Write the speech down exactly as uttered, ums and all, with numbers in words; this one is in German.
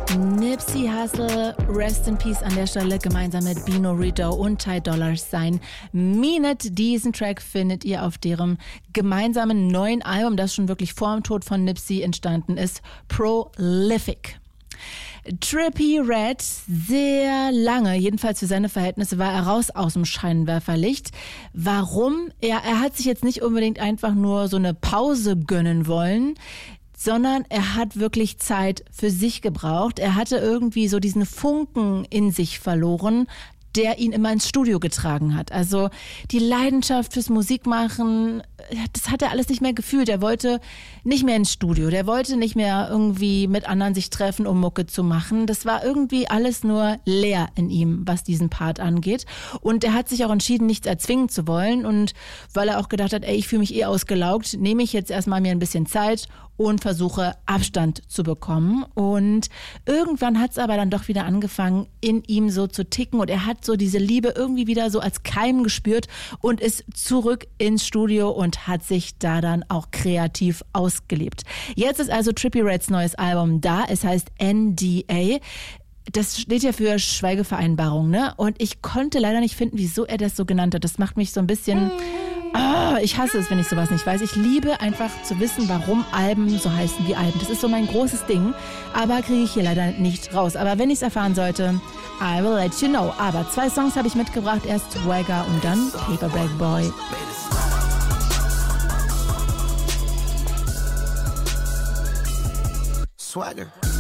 Nipsey Hussle, Rest in Peace an der Stelle, gemeinsam mit Bino Rito und Ty Dolla Sign. Minute, diesen Track findet ihr auf deren gemeinsamen neuen Album, das schon wirklich vor dem Tod von Nipsey entstanden ist, Prolific. Trippie Redd, sehr lange, jedenfalls für seine Verhältnisse, war er raus aus dem Scheinwerferlicht. Warum? Er, er hat sich jetzt nicht unbedingt einfach nur so eine Pause gönnen wollen, sondern er hat wirklich Zeit für sich gebraucht. Er hatte irgendwie so diesen Funken in sich verloren, der ihn immer ins Studio getragen hat. Also die Leidenschaft fürs Musikmachen, das hat er alles nicht mehr gefühlt. Er wollte nicht mehr ins Studio. Der wollte nicht mehr irgendwie mit anderen sich treffen, um Mucke zu machen. Das war irgendwie alles nur leer in ihm, was diesen Part angeht. Und er hat sich auch entschieden, nichts erzwingen zu wollen. Und weil er auch gedacht hat, ey, ich fühle mich eh ausgelaugt, nehme ich jetzt erstmal mir ein bisschen Zeit und versuche Abstand zu bekommen. Und irgendwann hat es aber dann doch wieder angefangen, in ihm so zu ticken. Und er hat so diese Liebe irgendwie wieder so als Keim gespürt und ist zurück ins Studio und hat sich da dann auch kreativ ausgelebt. Jetzt ist also Trippie Redds neues Album da. Es heißt N D A. Das steht ja für Schweigevereinbarung, ne? Und ich konnte leider nicht finden, wieso er das so genannt hat. Das macht mich so ein bisschen... Ah, ich hasse es, wenn ich sowas nicht weiß. Ich liebe einfach zu wissen, warum Alben so heißen wie Alben. Das ist so mein großes Ding, aber kriege ich hier leider nicht raus. Aber wenn ich es erfahren sollte, I will let you know. Aber zwei Songs habe ich mitgebracht. Erst Swagger und dann Paperback Boy. Swagger.